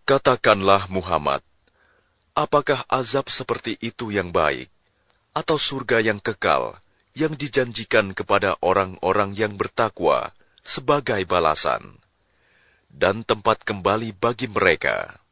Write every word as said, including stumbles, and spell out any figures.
Katakanlah Muhammad, apakah azab seperti itu yang baik, atau surga yang kekal, yang dijanjikan kepada orang-orang yang bertakwa sebagai balasan, dan tempat kembali bagi mereka?